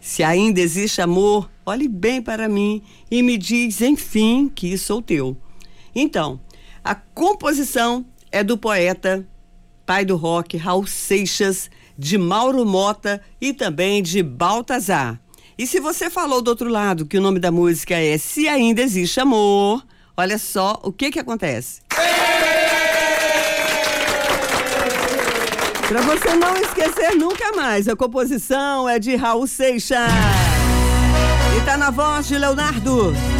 Se ainda existe amor, olhe bem para mim e me diz, enfim, que sou teu. Então, a composição é do poeta, pai do rock, Raul Seixas, de Mauro Mota e também de Baltazar. E se você falou do outro lado que o nome da música é Se Ainda Existe Amor, olha só o que acontece. Para você não esquecer nunca mais, a composição é de Raul Seixas. E tá na voz de Leonardo.